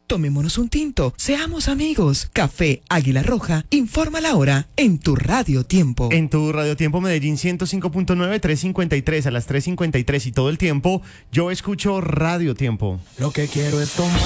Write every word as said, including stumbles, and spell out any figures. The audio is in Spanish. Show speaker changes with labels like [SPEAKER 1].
[SPEAKER 1] Tomémonos un tinto, seamos amigos. Café Águila Roja, informa la hora en tu Radio Tiempo.
[SPEAKER 2] En tu Radio Tiempo Medellín ciento cinco punto nueve, tres cincuenta y tres a las tres cincuenta y tres y todo el tiempo yo escucho Radio Tiempo.
[SPEAKER 3] Lo que quiero es tomar.